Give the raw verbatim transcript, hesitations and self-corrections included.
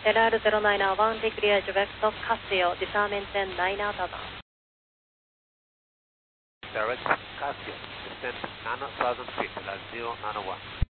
エルアールゼロナインワン declare direct Casio, disarm engine nine out of Direct Casio, descend nine thousand feet, zero nine one.